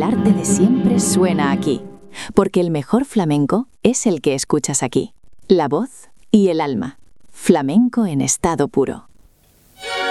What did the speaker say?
arte de siempre suena aquí, porque el mejor flamenco es el que escuchas aquí. La voz y el alma. Flamenco en estado puro.